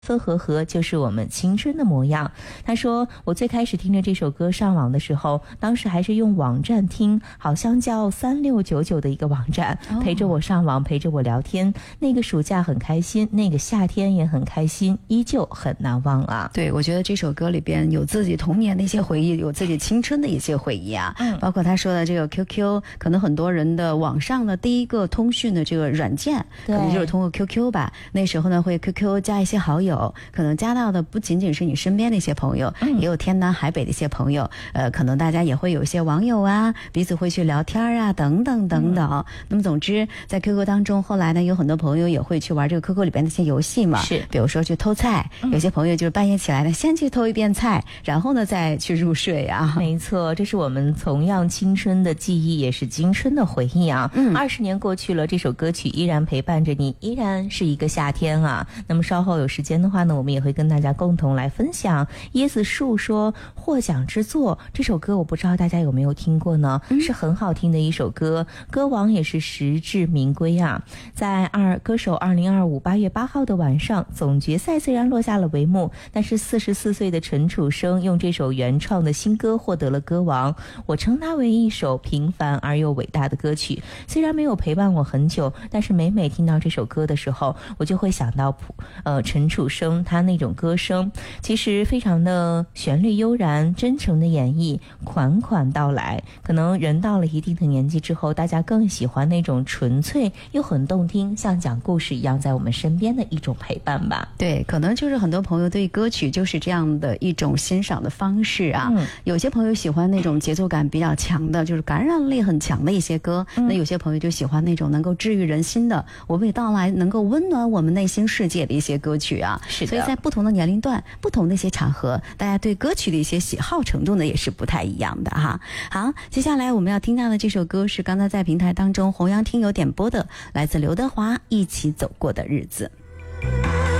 分合合就是我们青春的模样。他说我最开始听着这首歌上网的时候，当时还是用网站听，好像叫3699的一个网站，陪着我上网，陪着我聊天。那个暑假很开心，那个夏天也很开心，依旧很难忘啊。 对，我觉得这首歌里边有自己童年的一些回忆，有自己青春的一些回忆啊。包括他说的这个 QQ， 可能很多人的网上的第一个通讯的这个软件，可能就是通过 QQ 吧。那时候呢，会 QQ 加一些好友，可能加到的不仅仅是你身边的一些朋友，也有天南海北的一些朋友，可能大家也会有一些网友啊，彼此会去聊天啊，等等等等。那么总之，在 QQ 当中，后来呢，有很多朋友也会去玩这个 QQ 里边的一些游戏嘛， 是， 比如说去偷菜，有些朋友就是半夜起来呢，先去偷一遍菜，然后呢再去入睡啊。 没错，这是我们同样青春的记忆，也是青春的回忆啊。20年过去了，这首歌曲依然陪伴着你，依然是一个夏天啊。那么稍后有时间的话呢，我们也会跟大家共同来分享椰子树说获奖之作这首歌，我不知道大家有没有听过呢？是很好听的一首歌，歌王也是实至名归啊。在歌手2025 8月8号的晚上，总决赛虽然落下了帷幕，但是44岁的陈楚生用这首原创的新歌获得了歌王。我称它为一首平凡而又伟大的歌曲，虽然没有陪伴我很久，但是每听到这首歌的时候，我就会想到陈楚生他那种歌声，其实非常的旋律悠然，真诚的演绎，款款道来。可能人到了一定的年纪之后，大家更喜欢那种纯粹又很动听，像讲故事一样在我们身边的一种陪伴吧。 对，可能就是很多朋友对歌曲就是这样的一种欣赏的方式啊。有些朋友喜欢那种节奏感比较强的，就是感染力很强的一些歌，那有些朋友就喜欢那种能够治愈人心的，娓娓道来，能够温暖我们内心世界的一些歌曲啊。 是的， 所以在不同的年龄段，不同的一些场合，大家对歌曲的一些喜好程度呢也是不太一样的哈。好，接下来我们要听到的这首歌是刚才在平台当中弘扬听友点播的，来自刘德华《一起走过的日子》。